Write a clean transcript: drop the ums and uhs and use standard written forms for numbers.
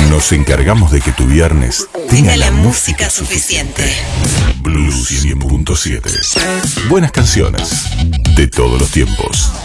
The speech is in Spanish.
Nos encargamos de que tu viernes tenga la música suficiente. Blues 100.7. Buenas canciones de todos los tiempos.